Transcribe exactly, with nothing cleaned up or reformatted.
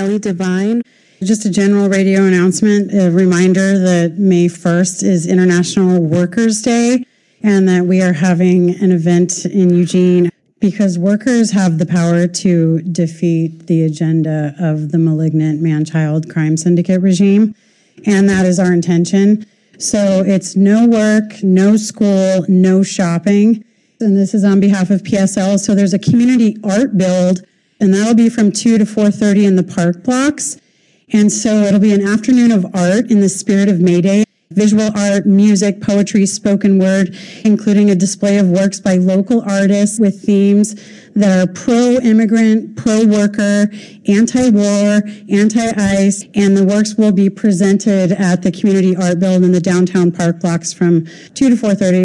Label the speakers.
Speaker 1: Molly Devine. Just a general radio announcement, a reminder that May first is International Workers' Day and that we are having an event in Eugene because workers have the power to defeat the agenda of the malignant man-child crime syndicate regime, and that is our intention. So it's no work, no school, no shopping, and this is on behalf of P S L. So there's a community art build, and that'll be from two to four thirty in the park blocks. And so it'll be an afternoon of art in the spirit of May Day. Visual art, music, poetry, spoken word, including a display of works by local artists with themes that are pro-immigrant, pro-worker, anti-war, anti-ICE, and the works will be presented at the Community Art Build in the downtown park blocks from two to four thirty.